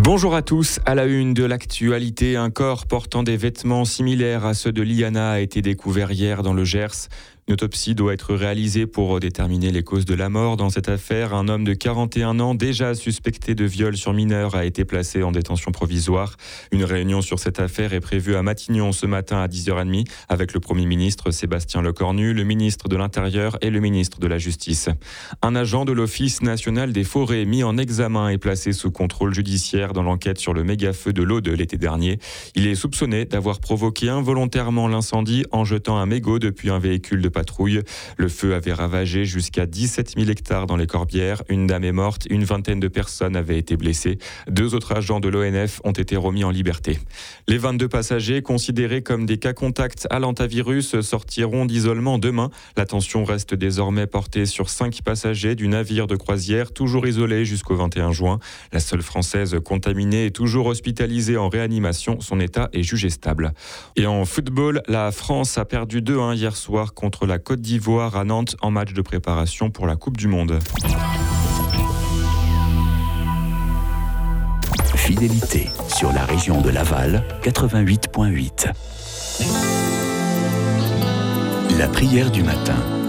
Bonjour à tous, à la une de l'actualité, un corps portant des vêtements similaires à ceux de Liana a été découvert hier dans le Gers. Une autopsie doit être réalisée pour déterminer les causes de la mort. Dans cette affaire, un homme de 41 ans, déjà suspecté de viol sur mineur, a été placé en détention provisoire. Une réunion sur cette affaire est prévue à Matignon ce matin à 10h30 avec le Premier ministre Sébastien Lecornu, le ministre de l'Intérieur et le ministre de la Justice. Un agent de l'Office national des forêts mis en examen est placé sous contrôle judiciaire dans l'enquête sur le méga-feu de l'Aude l'été dernier. Il est soupçonné d'avoir provoqué involontairement l'incendie en jetant un mégot depuis un véhicule de patrouille. Le feu avait ravagé jusqu'à 17 000 hectares dans les Corbières. Une dame est morte, une vingtaine de personnes avaient été blessées. 2 autres agents de l'ONF ont été remis en liberté. Les 22 passagers considérés comme des cas contacts à l'hantavirus sortiront d'isolement demain. L'attention reste désormais portée sur 5 passagers du navire de croisière, toujours isolés jusqu'au 21 juin. La seule Française contaminée est toujours hospitalisée en réanimation. Son état est jugé stable. Et en football, la France a perdu 2-1 hier soir contre la Côte d'Ivoire à Nantes en match de préparation pour la Coupe du Monde. Fidélité sur la région de Laval, 88.8. La prière du matin.